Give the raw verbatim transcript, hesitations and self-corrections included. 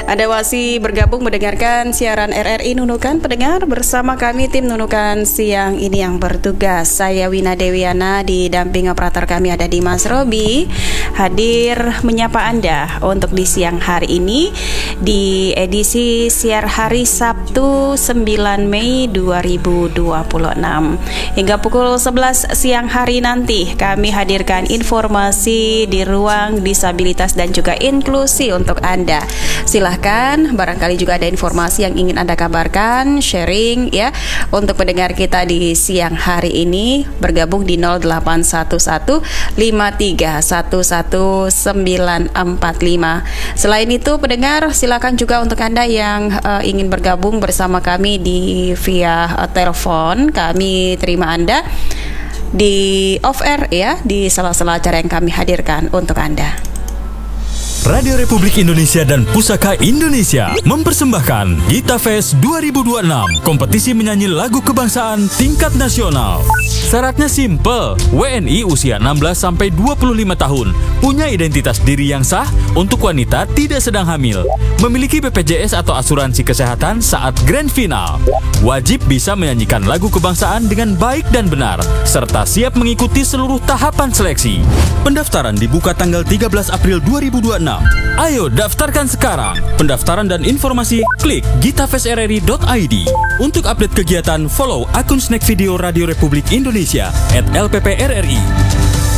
Anda masih bergabung mendengarkan siaran R R I Nunukan, pendengar, bersama kami tim Nunukan siang ini yang bertugas. Saya Wina Dewiana, didamping operator kami ada Dimas Robi, hadir menyapa Anda untuk di siang hari ini di edisi siar hari Sabtu sembilan Mei dua ribu dua puluh enam. Hingga pukul sebelas siang hari nanti kami hadirkan informasi di ruang disabilitas dan juga inklusi untuk Anda. Silahkan, barangkali juga ada informasi yang ingin Anda kabarkan, sharing ya, untuk pendengar kita di siang hari ini, bergabung di nol delapan satu satu lima tiga satu satu sembilan empat lima. Selain itu, pendengar, silakan juga untuk Anda yang uh, ingin bergabung bersama kami di via uh, telepon, kami terima Anda di off air ya, di sela-sela acara yang kami hadirkan untuk Anda. Radio Republik Indonesia dan Pusaka Indonesia mempersembahkan Gita Fest dua ribu dua puluh enam, kompetisi menyanyi lagu kebangsaan tingkat nasional. Syaratnya simple, W N I usia enam belas sampai dua puluh lima tahun, punya identitas diri yang sah, untuk wanita tidak sedang hamil, memiliki B P J S atau asuransi kesehatan saat grand final, wajib bisa menyanyikan lagu kebangsaan dengan baik dan benar, serta siap mengikuti seluruh tahapan seleksi. Pendaftaran dibuka tanggal tiga belas April dua ribu dua puluh enam. Ayo daftarkan sekarang. Pendaftaran dan informasi klik gitafestrri dot i d. Untuk update kegiatan, follow akun Snack Video Radio Republik Indonesia at L P P R R I.